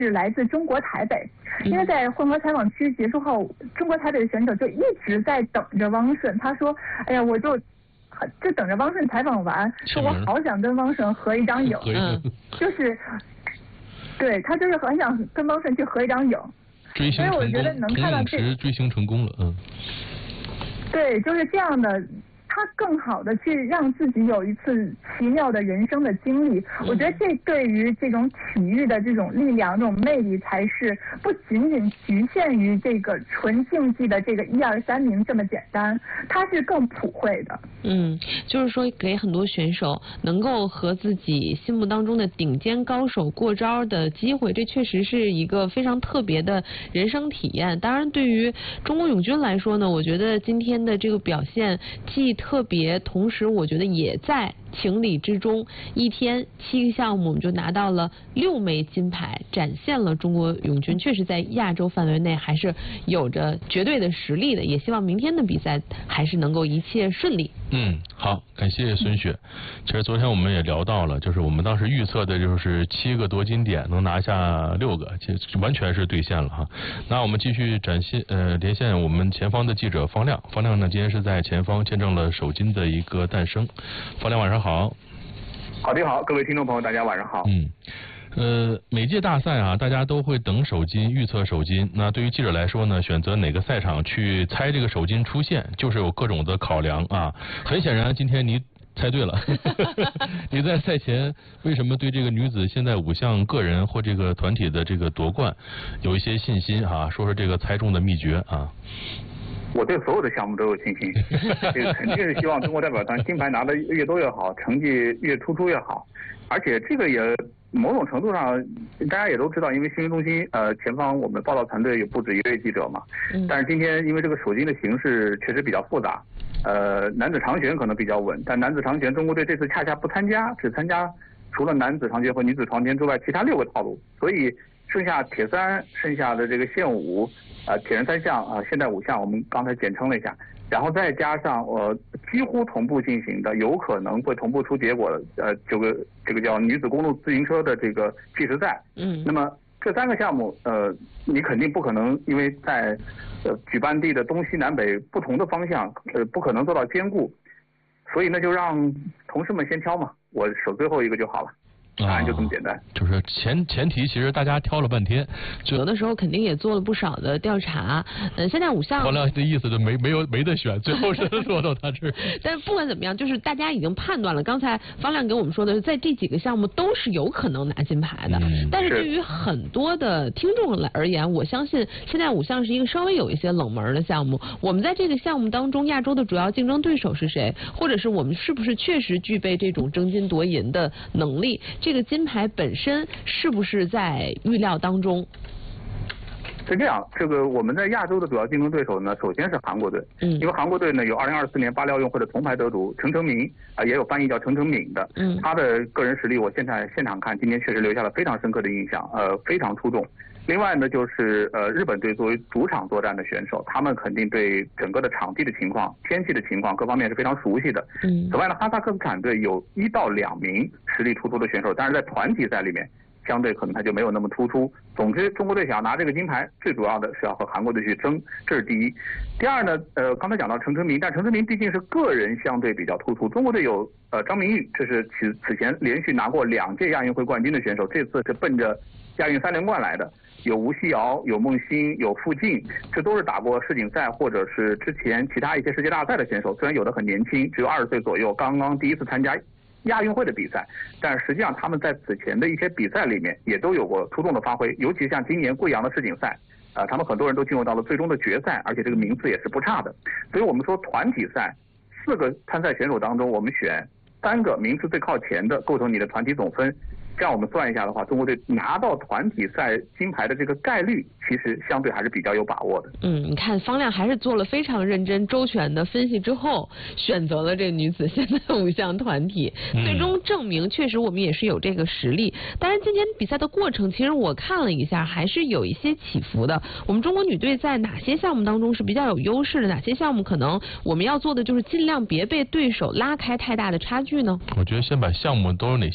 是来自中国台北，因为在混合采访区结束后，中国台北的选手就一直在等着汪顺。他说：“哎呀，我就等着汪顺采访完，说我好想跟汪顺合一张影。”就是，对他就是很想跟汪顺去合一张影。所以我觉得能看到这追星成功了， 对，就是这样的。他更好的去让自己有一次奇妙的人生的经历，我觉得这对于这种体育的这种力量、这种魅力，才是不仅仅局限于这个纯竞技的这个1、2、3名这么简单，它是更普惠的。 就是说给很多选手能够和自己心目当中的顶尖高手过招的机会，这确实是一个非常特别的人生体验。当然，对于中国泳军来说呢，我觉得今天的这个表现既特别，同时我觉得也在情理之中。一天7个项目，我们就拿到了6枚金牌，展现了中国泳军确实在亚洲范围内还是有着绝对的实力的。也希望明天的比赛还是能够一切顺利。 好，感谢孙雪。其实昨天我们也聊到了，就是我们当时预测的就是7个夺金点能拿下6个，其实完全是兑现了哈。那我们继续连线我们前方的记者方亮。方亮呢，今天是在前方见证了首金的一个诞生。方亮晚上好。 好的好，各位听众朋友大家晚上好。 每届大赛啊，大家都会等首金，预测首金。那对于记者来说呢，选择哪个赛场去猜这个首金出现，就是有各种的考量啊。很显然，今天你猜对了。你在赛前为什么对这个女子现代5项个人或这个团体的这个夺冠有一些信心啊？说说这个猜中的秘诀啊。 我对所有的项目都有信心，这个肯定是希望中国代表团金牌拿的越多越好，成绩越突出越好。而且这个也某种程度上，大家也都知道，因为新闻中心前方我们报道团队有不止1位记者嘛。但是今天因为这个首金的形式确实比较复杂，男子长拳可能比较稳，但男子长拳中国队这次恰恰不参加，只参加除了男子长拳和女子长拳之外其他6个套路，所以剩下铁3，剩下的这个线5。铁人3项现代5项，我们刚才简称了一下，然后再加上几乎同步进行的，有可能会同步出结果的这个叫女子公路自行车的这个计时赛。那么这3个项目你肯定不可能，因为在举办地的东西南北不同的方向不可能做到兼顾，所以呢就让同事们先挑嘛，我守最后一个就好了。答案就这么简单， 就是前提其实大家挑了半天， 有的时候肯定也做了不少的调查。现在5项， 方亮的意思就没得选，最后是落到他这儿。 但是不管怎么样，就是大家已经判断了。刚才方亮给我们说的是，在这几个项目都是有可能拿金牌的。但是对于很多的听众而言，我相信现在5项是一个稍微有一些冷门的项目。我们在这个项目当中，亚洲的主要竞争对手是谁？或者是我们是不是确实具备这种争金夺银的能力？这个金牌本身是不是在预料当中？ 是这样，这个我们在亚洲的主要竞争对手呢，首先是韩国队，因为韩国队呢有2024年巴黎奥运会的铜牌得主陈成明也有翻译叫陈成敏的，他的个人实力我现场看，今天确实留下了非常深刻的印象，非常出众。另外呢，就是日本队作为主场作战的选手，他们肯定对整个的场地的情况、天气的情况各方面是非常熟悉的。此外呢，哈萨克斯坦队有1到2名实力突出的选手，但是在团体赛里面相对可能他就没有那么突出。总之，中国队想要拿这个金牌，最主要的是要和韩国队去争，这是第一。第二呢，刚才讲到陈成明，但陈成明毕竟是个人相对比较突出。中国队有张明玉，这是此前连续拿过2届亚运会冠军的选手，这次是奔着亚运3连冠来的。有吴曦瑶，有孟欣，有傅静，这都是打过世锦赛或者是之前其他一些世界大赛的选手。虽然有的很年轻，只有20岁左右，刚刚第一次参加亚运会的比赛，但实际上他们在此前的一些比赛里面也都有过出众的发挥，尤其像今年贵阳的世锦赛，他们很多人都进入到了最终的决赛，而且这个名次也是不差的。所以我们说团体赛4个参赛选手当中，我们选3个名次最靠前的构成你的团体总分。这样我们算一下的话，中国队拿到团体赛金牌的这个概率，其实相对还是比较有把握的。 你看方亮还是做了非常认真周全的分析之后，选择了这女子现代5项团体，最终证明确实我们也是有这个实力。当然今天比赛的过程，其实我看了一下，还是有一些起伏的。我们中国女队在哪些项目当中是比较有优势的？哪些项目可能我们要做的就是尽量别被对手拉开太大的差距呢？ 我觉得先把项目都是哪些